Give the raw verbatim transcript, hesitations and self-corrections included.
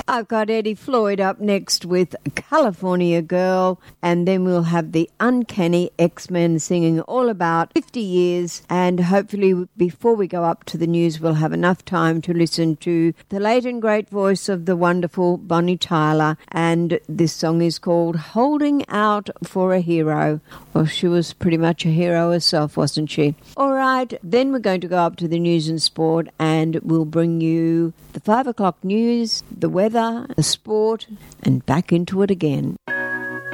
I've got Eddie Floyd up next with California Girl, and then we'll have the Uncanny X-Men singing all about fifty years, and hopefully before we go up to the news we'll have enough time to listen to the late and great voice of the wonderful Bonnie Tyler, and this song is called Holding Out for a Hero. Well, she was pretty much a hero herself, wasn't she? All right, then we're going to go up to the news and sport, and we'll bring you the five o'clock news, the weather, the sport, and back into it again.